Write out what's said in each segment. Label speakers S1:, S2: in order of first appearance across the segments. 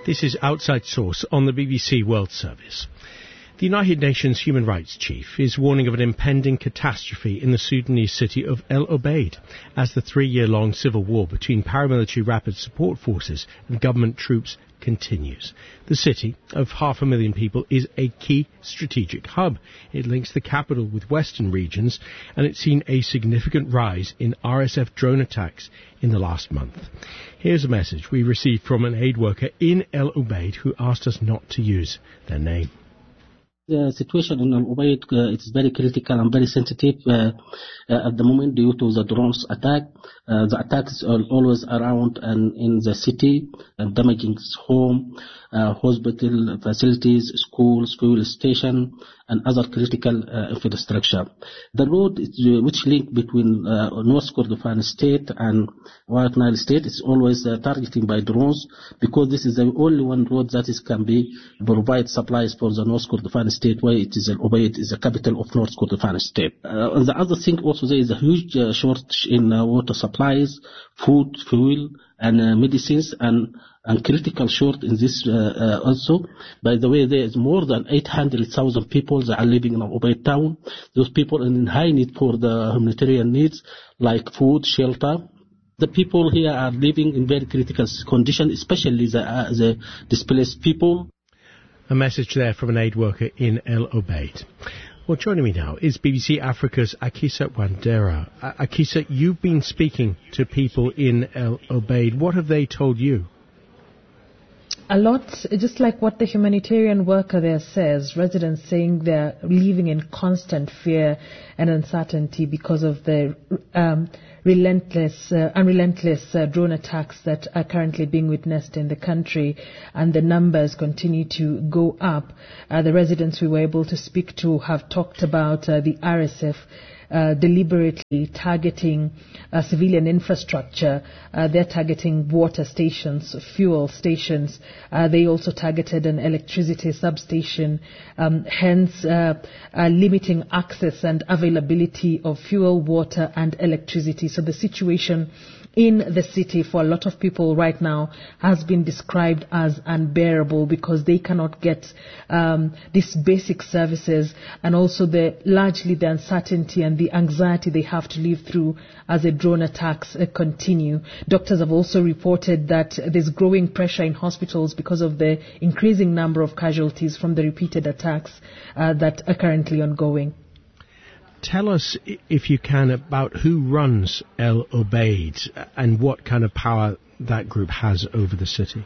S1: This is Outside Source on the BBC World Service. The United Nations Human Rights Chief is warning of an impending catastrophe in the Sudanese city of El Obeid as the 3-year-long civil war between paramilitary rapid support forces and government troops continues. The city of 500,000 people is a key strategic hub. It links the capital with western regions, and it's seen a significant rise in RSF drone attacks in the last month. Here's a message we received from an aid worker in El Obeid who asked us not to use their name.
S2: The situation in Al Ubaid it's very critical and very sensitive at the moment due to the drones attack. The attacks are always around and in the city and damaging home, hospital facilities, schools, fuel station, and other critical infrastructure. The road which link between North Kordofan state and White Nile state is always targeting by drones because this is the only one road that can be provide supplies for the North Kordofan state, where it is Al Ubaid is the capital of North Kordofan state. And the other thing also, there is a huge shortage in water supplies, food, fuel, and medicines, and critical short in this also. By the way, there is more than 800,000 people that are living in Al Ubaid town. Those people are in high need for the humanitarian needs like food, shelter. The people here are living in very critical condition, especially the displaced people.
S1: A message there from an aid worker in El Obeid. Well, joining me now is BBC Africa's Akisa Wandera. Akisa, you've been speaking to people in El Obeid. What have they told you?
S3: A lot, just like what the humanitarian worker there says, residents saying they're living in constant fear and uncertainty because of the relentless drone attacks that are currently being witnessed in the country, and the numbers continue to go up. The residents we were able to speak to have talked about the RSF deliberately targeting civilian infrastructure. They're targeting water stations, fuel stations. They also targeted an electricity substation, hence limiting access and availability of fuel, water and electricity. So the situation in the city for a lot of people right now has been described as unbearable because they cannot get these basic services, and also largely the uncertainty and the anxiety they have to live through as the drone attacks continue. Doctors have also reported that there's growing pressure in hospitals because of the increasing number of casualties from the repeated attacks that are currently ongoing.
S1: Tell us, if you can, about who runs El Obeid and what kind of power that group has over the city.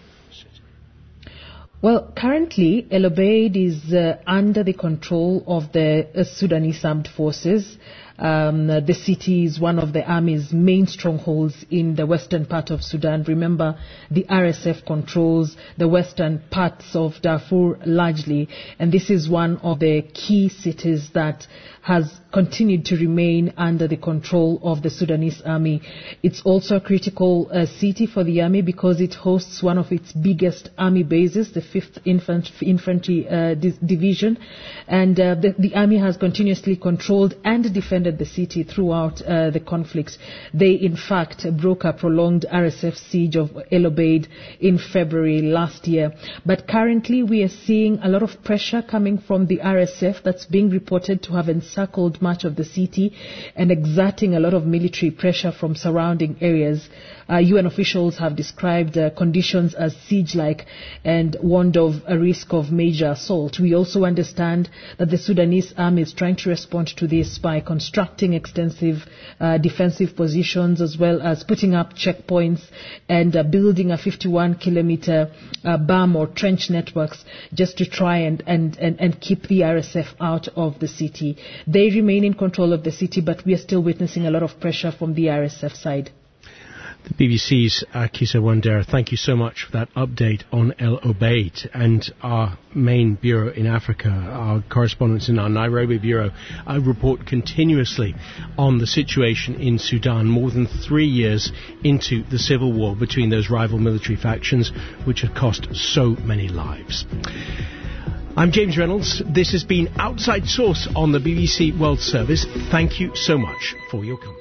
S3: Well, currently, El Obeid is under the control of the Sudanese armed forces. The city is one of the army's main strongholds in the western part of Sudan. Remember, the RSF controls the western parts of Darfur largely, and this is one of the key cities that has continued to remain under the control of the Sudanese army. It's also a critical city for the army because it hosts one of its biggest army bases, the 5th Infantry Division, and the army has continuously controlled and defended the city throughout the conflict. They, in fact, broke a prolonged RSF siege of El Obeid in February last year. But currently, we are seeing a lot of pressure coming from the RSF that's being reported to have encircled much of the city and exerting a lot of military pressure from surrounding areas. UN officials have described conditions as siege-like and warned of a risk of major assault. We also understand that the Sudanese army is trying to respond to this by constructing extensive defensive positions, as well as putting up checkpoints and building a 51-kilometer BAM or trench networks just to try and keep the RSF out of the city. They remain in control of the city, but we are still witnessing a lot of pressure from the RSF side.
S1: The BBC's Akisa Wandera, thank you so much for that update on El Obeid. And our main bureau in Africa, our correspondents in our Nairobi bureau, report continuously on the situation in Sudan more than 3 years into the civil war between those rival military factions, which have cost so many lives. I'm James Reynolds. This has been Outside Source on the BBC World Service. Thank you so much for your company.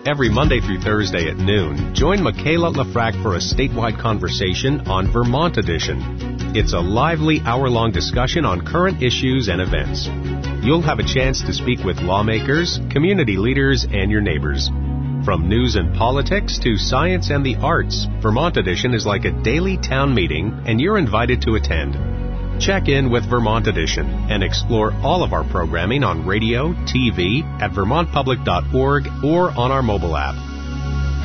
S4: Every Monday through Thursday at noon, join Michaela Lafrac for a statewide conversation on Vermont Edition. It's a lively hour-long discussion on current issues and events. You'll have a chance to speak with lawmakers, community leaders, and your neighbors. From news and politics to science and the arts, Vermont Edition is like a daily town meeting, and you're invited to attend. Check in with Vermont Edition and explore all of our programming on radio, TV, at vermontpublic.org, or on our mobile app.